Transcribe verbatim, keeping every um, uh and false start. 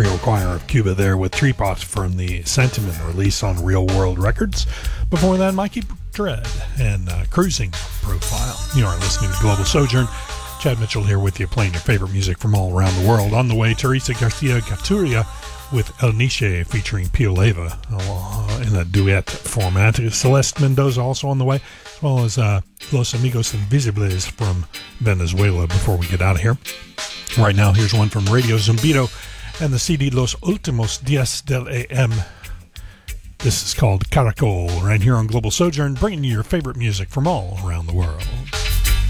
Creole Choir of Cuba there with Tripot from the Sentiment release on Real World Records. Before that, Mikey Dread and uh, Cruising Profile. You are listening to Global Sojourn. Chad Mitchell here with you, playing your favorite music from all around the world. On the way, Teresa Garcia Gaturia with El Niche featuring Pio Leyva uh, in a duet format. Celeste Mendoza also on the way, as well as uh, Los Amigos Invisibles from Venezuela before we get out of here. Right now, here's one from Radio Zumbido and the C D Los Últimos Días del A M. This is called Caracol, right here on Global Sojourn, bringing you your favorite music from all around the world.